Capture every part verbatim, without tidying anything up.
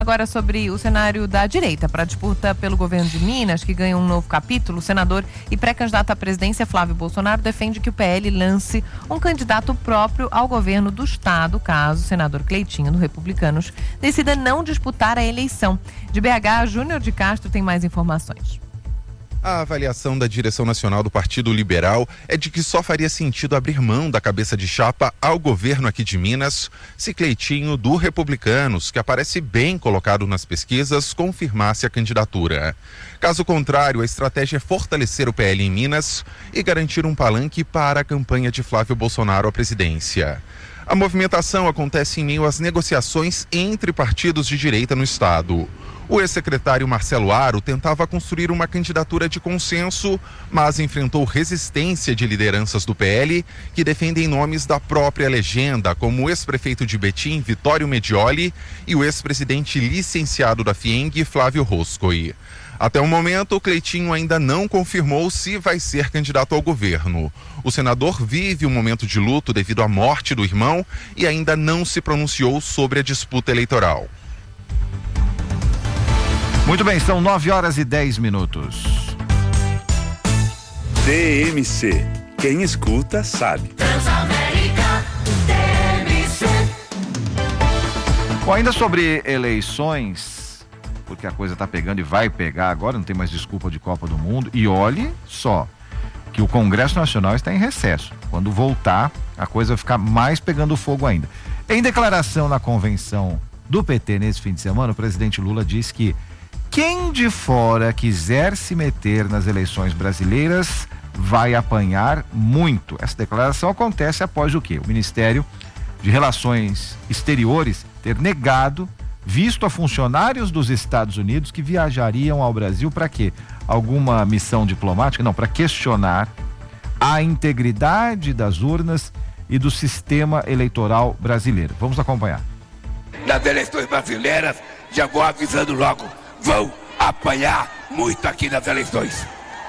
Agora sobre o cenário da direita para a disputa pelo governo de Minas, que ganha um novo capítulo, o senador e pré-candidato à presidência Flávio Bolsonaro defende que o P L lance um candidato próprio ao governo do estado, caso o senador Cleitinho, do Republicanos, decida não disputar a eleição. De B H, Júnior de Castro tem mais informações. A avaliação da direção nacional do Partido Liberal é de que só faria sentido abrir mão da cabeça de chapa ao governo aqui de Minas se Cleitinho, do Republicanos, que aparece bem colocado nas pesquisas, confirmasse a candidatura. Caso contrário, a estratégia é fortalecer o P L em Minas e garantir um palanque para a campanha de Flávio Bolsonaro à presidência. A movimentação acontece em meio às negociações entre partidos de direita no estado. O ex-secretário Marcelo Aro tentava construir uma candidatura de consenso, mas enfrentou resistência de lideranças do P L que defendem nomes da própria legenda, como o ex-prefeito de Betim, Vitório Medioli, e o ex-presidente licenciado da FIENG, Flávio Roscoe. Até o momento, o Cleitinho ainda não confirmou se vai ser candidato ao governo. O senador vive um momento de luto devido à morte do irmão e ainda não se pronunciou sobre a disputa eleitoral. Muito bem, são nove horas e dez minutos. D M C, quem escuta sabe. Transamérica, D M C. Bom, ainda sobre eleições, porque a coisa tá pegando e vai pegar agora, não tem mais desculpa de Copa do Mundo. E olhe só, que o Congresso Nacional está em recesso. Quando voltar, a coisa vai ficar mais pegando fogo ainda. Em declaração na convenção do P T nesse fim de semana, o presidente Lula disse que quem de fora quiser se meter nas eleições brasileiras vai apanhar muito. Essa declaração acontece após o quê? O Ministério de Relações Exteriores ter negado visto a funcionários dos Estados Unidos que viajariam ao Brasil para quê? Alguma missão diplomática? Não, para questionar a integridade das urnas e do sistema eleitoral brasileiro. Vamos acompanhar. Nas eleições brasileiras, já vou avisando logo, vão apanhar muito aqui nas eleições.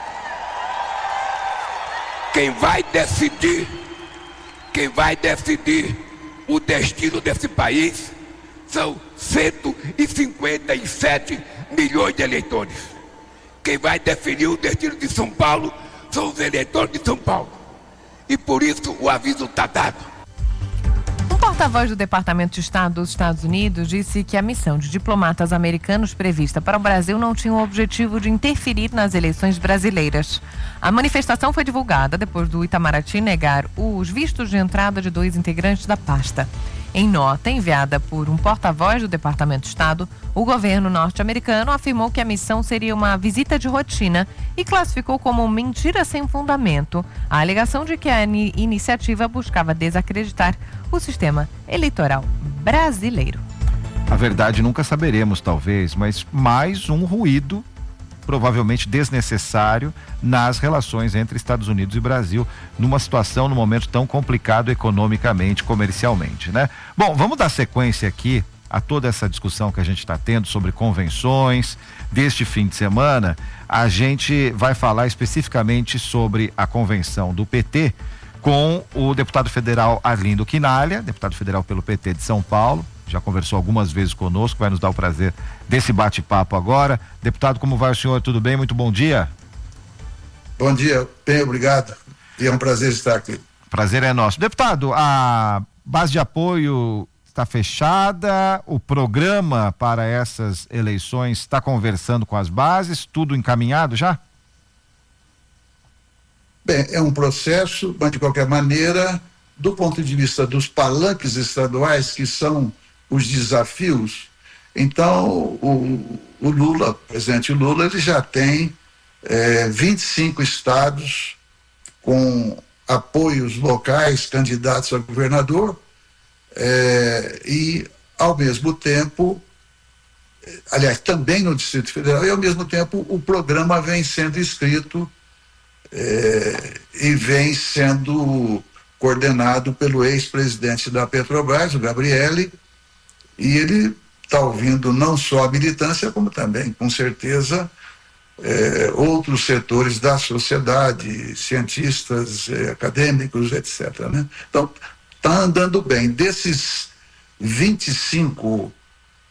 Quem vai decidir, quem vai decidir o destino desse país são cento e cinquenta e sete milhões de eleitores. Quem vai definir o destino de São Paulo são os eleitores de São Paulo. E por isso o aviso está dado. Um porta-voz do Departamento de Estado dos Estados Unidos disse que a missão de diplomatas americanos prevista para o Brasil não tinha o objetivo de interferir nas eleições brasileiras. A manifestação foi divulgada depois do Itamaraty negar os vistos de entrada de dois integrantes da pasta. Em nota enviada por um porta-voz do Departamento de Estado, o governo norte-americano afirmou que a missão seria uma visita de rotina e classificou como mentira sem fundamento a alegação de que a iniciativa buscava desacreditar o sistema eleitoral brasileiro. A verdade nunca saberemos, talvez, mas mais um ruído provavelmente desnecessário nas relações entre Estados Unidos e Brasil, numa situação, num momento tão complicado economicamente, comercialmente, né? Bom, vamos dar sequência aqui a toda essa discussão que a gente está tendo sobre convenções deste fim de semana. A gente vai falar especificamente sobre a convenção do P T com o deputado federal Arlindo Quinalha, deputado federal pelo P T de São Paulo. Já conversou algumas vezes conosco, vai nos dar o prazer desse bate-papo agora. Deputado, como vai o senhor? Tudo bem? Muito bom dia. Bom dia, bem, obrigado. E é um prazer estar aqui. Prazer é nosso. Deputado, a base de apoio está fechada, o programa para essas eleições está conversando com as bases, tudo encaminhado já? Bem, é um processo, mas de qualquer maneira, do ponto de vista dos palanques estaduais, que são os desafios, então o, o Lula, o presidente Lula, ele já tem é, vinte e cinco estados com apoios locais, candidatos a governador, é, e ao mesmo tempo, aliás, também no Distrito Federal, e ao mesmo tempo o programa vem sendo escrito é, e vem sendo coordenado pelo ex-presidente da Petrobras, o Gabrielli, e ele está ouvindo não só a militância, como também, com certeza, eh, outros setores da sociedade, cientistas, eh, acadêmicos, etcétera, né? Então, está andando bem. Desses vinte e cinco